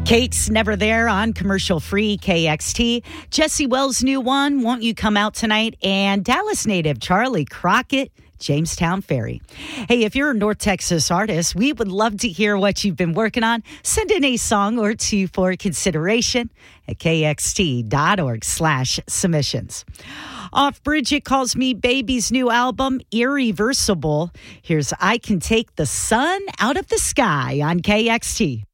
Kate's Never There on commercial-free KXT. Jesse Wells' new one, Won't You Come Out Tonight? And Dallas native Charlie Crockett, Jamestown Ferry. Hey, if you're a North Texas artist, we would love to hear what you've been working on. Send in a song or two for consideration at kxt.org/submissions. Off Bridget Calls Me Baby's new album, Irreversible. Here's I Can Take the Sun Out of the Sky on KXT.